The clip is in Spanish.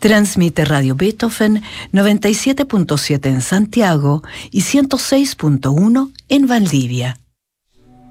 Transmite Radio Beethoven 97.7 en Santiago y 106.1 en Valdivia.